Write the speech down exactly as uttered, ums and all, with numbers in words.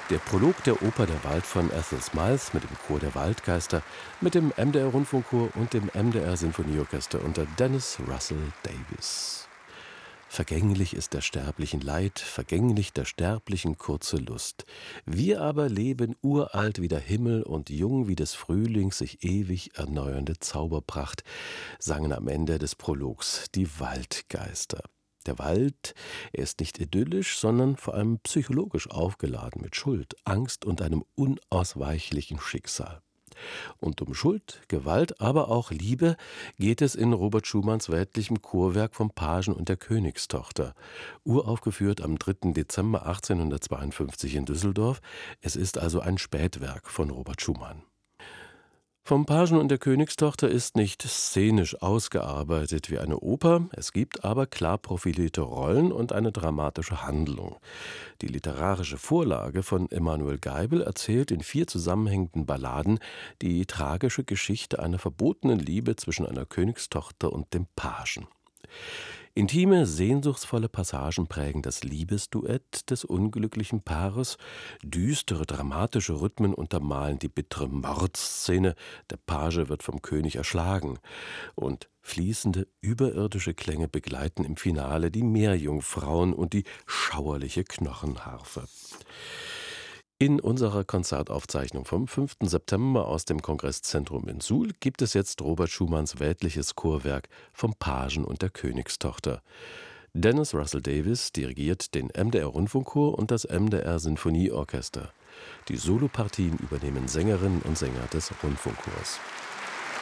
Der Prolog der Oper Der Wald von Ethel Smythe mit dem Chor der Waldgeister, mit dem M D R-Rundfunkchor und dem M D R-Sinfonieorchester unter Dennis Russell Davies. Vergänglich ist der Sterblichen Leid, vergänglich der Sterblichen kurze Lust. Wir aber leben uralt wie der Himmel und jung wie des Frühlings sich ewig erneuernde Zauberpracht, sangen am Ende des Prologs die Waldgeister. Der Wald, er ist nicht idyllisch, sondern vor allem psychologisch aufgeladen mit Schuld, Angst und einem unausweichlichen Schicksal. Und um Schuld, Gewalt, aber auch Liebe geht es in Robert Schumanns weltlichem Chorwerk vom Pagen und der Königstochter. Uraufgeführt am dritten Dezember achtzehnhundertzweiundfünfzig in Düsseldorf. Es ist also ein Spätwerk von Robert Schumann. Vom Pagen und der Königstochter ist nicht szenisch ausgearbeitet wie eine Oper, es gibt aber klar profilierte Rollen und eine dramatische Handlung. Die literarische Vorlage von Emanuel Geibel erzählt in vier zusammenhängenden Balladen die tragische Geschichte einer verbotenen Liebe zwischen einer Königstochter und dem Pagen. Intime, sehnsuchtsvolle Passagen prägen das Liebesduett des unglücklichen Paares, düstere, dramatische Rhythmen untermalen die bittere Mordszene, der Page wird vom König erschlagen, und fließende, überirdische Klänge begleiten im Finale die Meerjungfrauen und die schauerliche Knochenharfe. In unserer Konzertaufzeichnung vom fünften September aus dem Kongresszentrum in Suhl gibt es jetzt Robert Schumanns weltliches Chorwerk vom Pagen und der Königstochter. Dennis Russell Davies dirigiert den M D R-Rundfunkchor und das M D R-Sinfonieorchester. Die Solopartien übernehmen Sängerinnen und Sänger des Rundfunkchors.